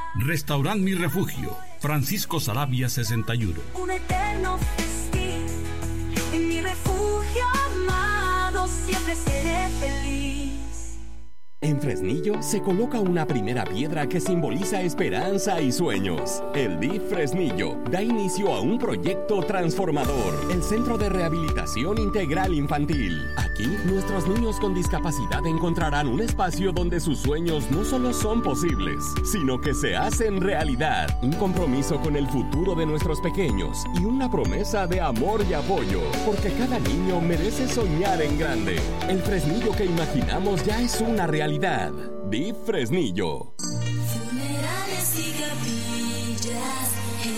Restaurant Mi Refugio, Francisco Saravia 61. Un eterno festín, en mi refugio amado siempre seré feliz. En Fresnillo se coloca una primera piedra que simboliza esperanza y sueños. El DIF Fresnillo da inicio a un proyecto transformador, el Centro de Rehabilitación Integral Infantil. Aquí, nuestros niños con discapacidad encontrarán un espacio donde sus sueños no solo son posibles, sino que se hacen realidad. Un compromiso con el futuro de nuestros pequeños y una promesa de amor y apoyo, porque cada niño merece soñar en grande. El Fresnillo que imaginamos ya es una realidad. DIF Fresnillo. Funerales y capillas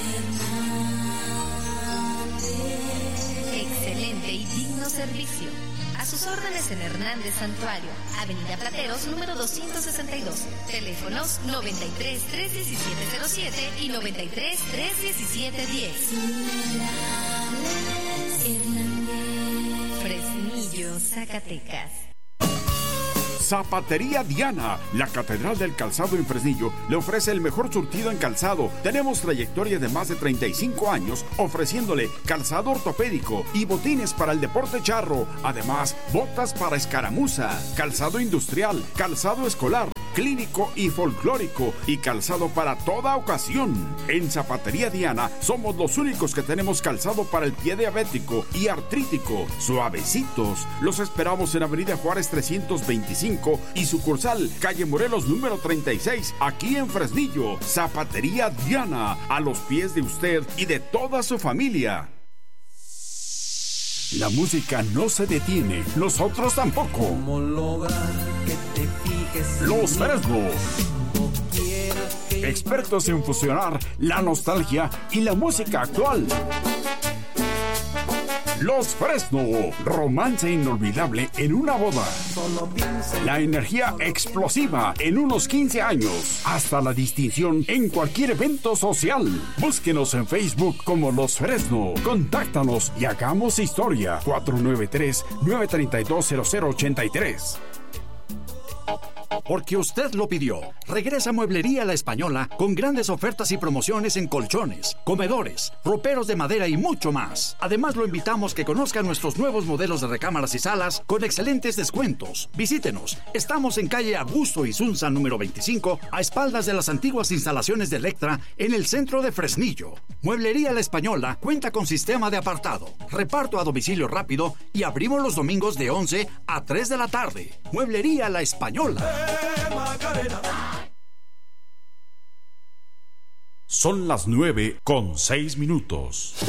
Hernández. Excelente y digno servicio. A sus órdenes en Hernández Santuario, Avenida Plateros, número 262. Teléfonos 93 317 07 y 93 317 10. Hernández. Fresnillo, Zacatecas. Zapatería Diana, la catedral del calzado en Fresnillo, le ofrece el mejor surtido en calzado. Tenemos trayectoria de más de 35 años ofreciéndole calzado ortopédico y botines para el deporte charro. Además, botas para escaramuza, calzado industrial, calzado escolar, clínico y folclórico y calzado para toda ocasión. En Zapatería Diana somos los únicos que tenemos calzado para el pie diabético y artrítico, suavecitos. Los esperamos en Avenida Juárez 325 y sucursal Calle Morelos número 36, aquí en Fresnillo. Zapatería Diana, a los pies de usted y de toda su familia. La música no se detiene, nosotros tampoco. ¿Cómo lograr que te fijes? Los Fresnos, expertos en fusionar la nostalgia y la música actual. Los Fresno, romance inolvidable en una boda. La energía explosiva en unos 15 años. Hasta la distinción en cualquier evento social. Búsquenos en Facebook como Los Fresno. Contáctanos y hagamos historia. 493-932-0083. Porque usted lo pidió. Regresa Mueblería La Española con grandes ofertas y promociones en colchones, comedores, roperos de madera y mucho más. Además, lo invitamos que conozca nuestros nuevos modelos de recámaras y salas con excelentes descuentos. Visítenos. Estamos en calle Augusto Isunza número 25, a espaldas de las antiguas instalaciones de Electra en el centro de Fresnillo. Mueblería La Española cuenta con sistema de apartado, reparto a domicilio rápido y abrimos los domingos de 11 a 3 de la tarde. Mueblería La Española. Son las 9:06.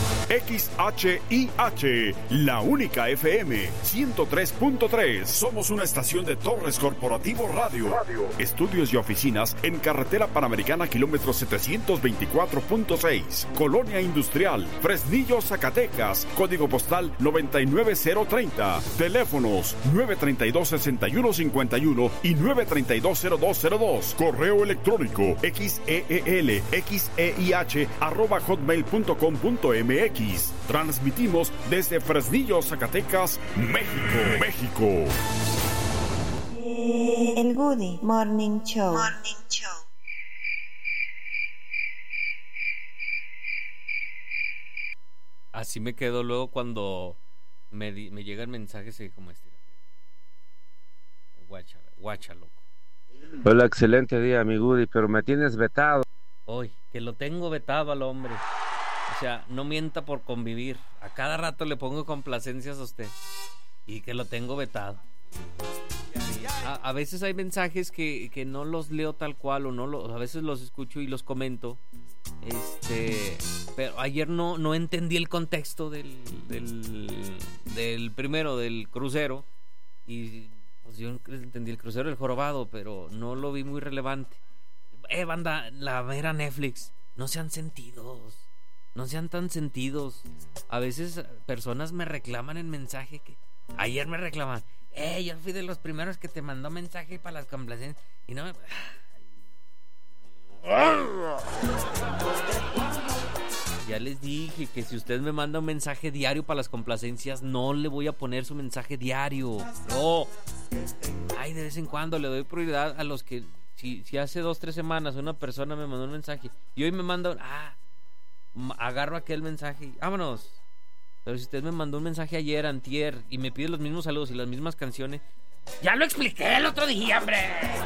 XHIH, la única FM 103.3. Somos una estación de Torres Corporativo Radio. Estudios y oficinas en Carretera Panamericana, kilómetro 724.6. Colonia Industrial, Fresnillo, Zacatecas. Código postal 99030. Teléfonos 932-6151 y 932-0202. Correo electrónico xeelxeih@hotmail.com.mx. Transmitimos desde Fresnillo, Zacatecas, México. El Goody Morning Show. Así me quedo luego cuando me llegan mensajes como este. Guacha, loco. Hola, excelente día, mi Goody, pero me tienes vetado. Hoy, que lo tengo vetado al hombre. O sea, no mienta por convivir. A cada rato le pongo complacencias a usted. Y que lo tengo vetado. A veces hay mensajes que no los leo tal cual o a veces los escucho y los comento. Pero ayer no entendí el contexto del primero, del crucero. Y pues yo entendí el crucero del jorobado, pero no lo vi muy relevante. Banda, la mera Netflix. No sean tan sentidos. A veces personas me reclaman en mensaje que ayer me reclaman. Yo fui de los primeros que te mandó mensaje para las complacencias y no me... Ya les dije que si usted me manda un mensaje diario para las complacencias, no le voy a poner su mensaje diario. No. Ay, de vez en cuando le doy prioridad a los que si hace 2-3 semanas una persona me mandó un mensaje y hoy me manda agarro aquel mensaje y vámonos. Pero si usted me mandó un mensaje ayer, antier, y me pide los mismos saludos y las mismas canciones, ya lo expliqué el otro día, hombre.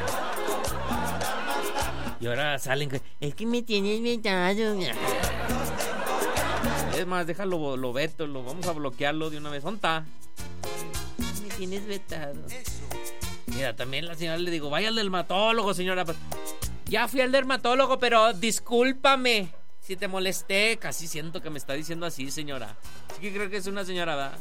Y ahora salen, es que me tienes vetado. Es más, déjalo, lo veto, vamos a bloquearlo de una vez. ¿Dónde está? Me tienes vetado. Mira, también la señora le digo, vaya al dermatólogo, señora. Ya fui al dermatólogo, pero discúlpame si te molesté. Casi siento que me está diciendo así, señora. Sí que creo que es una señora, ¿verdad?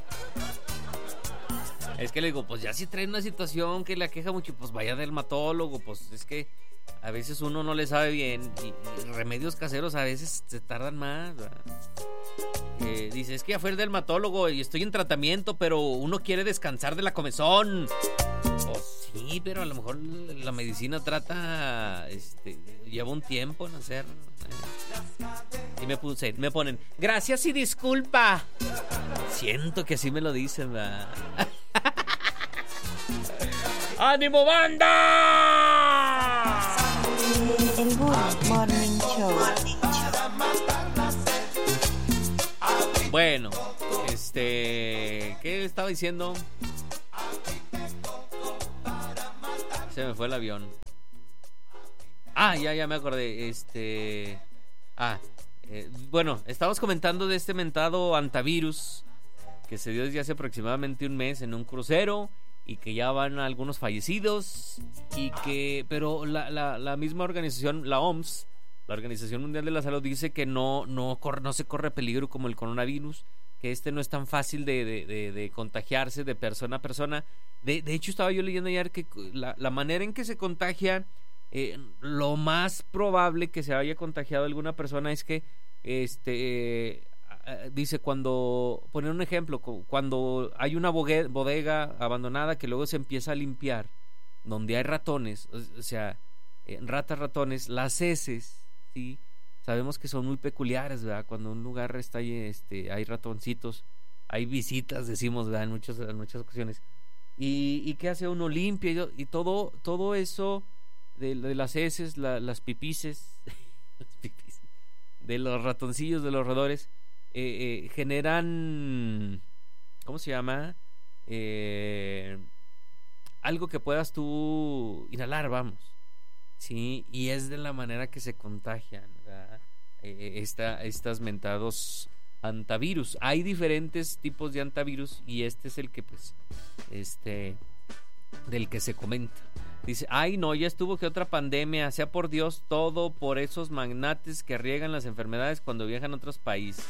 Es que le digo, pues ya si trae una situación que le aqueja mucho, pues vaya al dermatólogo. Pues es que a veces uno no le sabe bien y remedios caseros a veces se tardan más, ¿verdad? Dice, es que ya fue el dermatólogo y estoy en tratamiento, pero uno quiere descansar de la comezón. Pues sí, pero a lo mejor la medicina trata, lleva un tiempo en hacer. Y me ponen, gracias y disculpa. Siento que así me lo dicen, ¿verdad? ¡Ánimo, banda! El Good Morning Show. Bueno, ¿qué estaba diciendo? Se me fue el avión. Ya me acordé. Bueno, estábamos comentando de este mentado antivirus que se dio desde hace aproximadamente un mes en un crucero y que ya van algunos fallecidos pero la misma organización, la OMS, la Organización Mundial de la Salud, dice que no se corre peligro como el coronavirus, que no es tan fácil de contagiarse de persona a persona. De hecho, estaba yo leyendo ayer que la manera en que se contagia, lo más probable que se haya contagiado alguna persona es que dice, poner un ejemplo, cuando hay una bodega abandonada que luego se empieza a limpiar, donde hay ratones, o sea, ratones, las heces, sí, sabemos que son muy peculiares, ¿verdad? Cuando un lugar está ahí, hay ratoncitos, hay visitas, decimos, ¿verdad? En muchas ocasiones. ¿Y qué hace uno? Limpia y todo eso de las heces, las pipices, de los ratoncillos, de los roedores, generan, ¿cómo se llama? Algo que puedas tú inhalar, vamos. Sí, y es de la manera que se contagian, ¿verdad? Estas mentados antivirus. Hay diferentes tipos de antivirus y este es el que, pues, del que se comenta. Dice, no, ya estuvo que otra pandemia, sea por Dios, todo por esos magnates que riegan las enfermedades cuando viajan a otros países.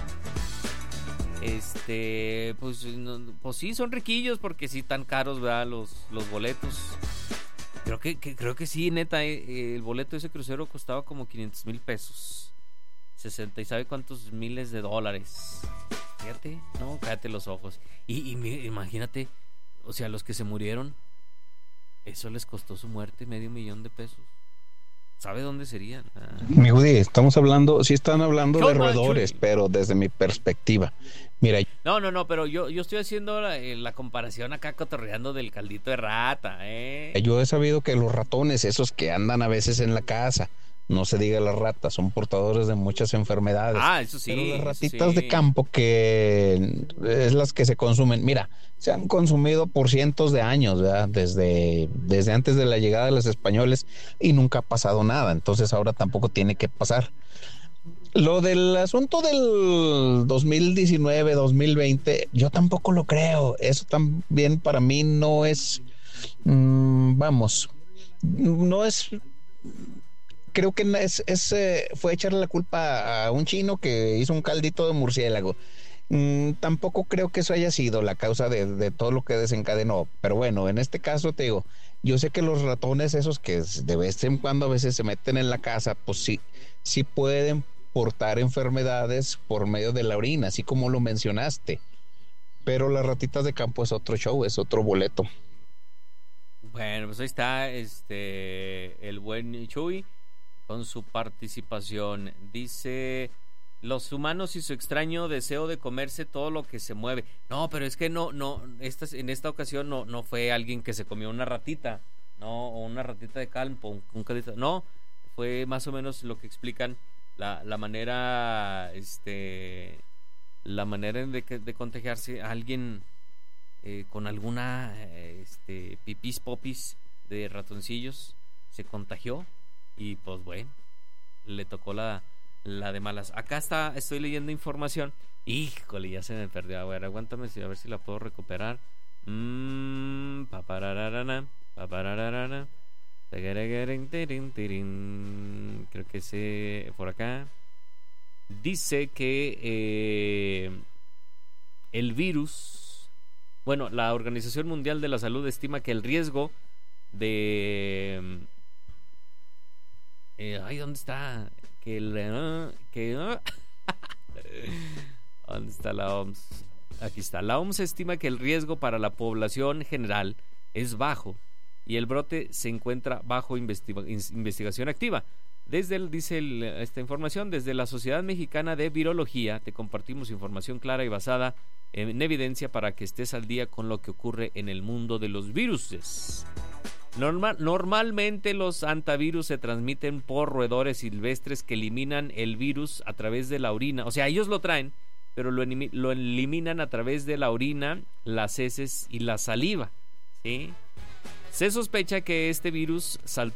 Pues sí, son riquillos porque sí tan caros, ¿verdad? Los boletos. Creo que sí, neta, el boleto de ese crucero costaba como 500,000 pesos. 60 y sabe cuántos miles de dólares. Fíjate, no, cállate los ojos. Y imagínate, o sea, los que se murieron, eso les costó su muerte, $500,000 pesos. ¿Sabe dónde serían? Mi Judy, están hablando de roedores, pero desde mi perspectiva. Mira, No, pero yo estoy haciendo la comparación acá, cotorreando del caldito de rata, Yo he sabido que los ratones, esos que andan a veces en la casa, no se diga las ratas, son portadores de muchas enfermedades. Eso sí. Pero las ratitas de campo, que es las que se consumen, mira, se han consumido por cientos de años, ¿verdad? Desde antes de la llegada de los españoles, y nunca ha pasado nada, entonces ahora tampoco tiene que pasar. Lo del asunto del 2019, 2020, yo tampoco lo creo. Eso también para mí no es, no es... Creo que fue echarle la culpa a un chino que hizo un caldito de murciélago. Tampoco creo que eso haya sido la causa de todo lo que desencadenó. Pero bueno, en este caso te digo, yo sé que los ratones esos que de vez en cuando a veces se meten en la casa, pues sí pueden portar enfermedades por medio de la orina, así como lo mencionaste. Pero las ratitas de campo es otro show, es otro boleto. Bueno, pues ahí está el buen Chuy con su participación. Dice, los humanos y su extraño deseo de comerse todo lo que se mueve. No, pero es que no en esta ocasión no fue alguien que se comió una ratita. No, o una ratita de campo, un caldito. No, fue más o menos lo que explican la manera, la manera de contagiarse a alguien con alguna pipis popis de ratoncillos, se contagió y pues bueno, le tocó la de malas. Acá estoy leyendo información. Híjole, ya se me perdió. A ver, aguántame a ver si la puedo recuperar. Creo que por acá dice que el virus, bueno, la Organización Mundial de la Salud estima que el riesgo de ¿dónde está? ¿Dónde está la OMS? Aquí está. La OMS estima que el riesgo para la población general es bajo y el brote se encuentra bajo investigación activa. Dice esta información, desde la Sociedad Mexicana de Virología te compartimos información clara y basada en evidencia para que estés al día con lo que ocurre en el mundo de los viruses. Normalmente los antivirus se transmiten por roedores silvestres que eliminan el virus a través de la orina. O sea, ellos lo traen, pero lo eliminan a través de la orina, las heces y la saliva, ¿sí? Se sospecha que este virus saltó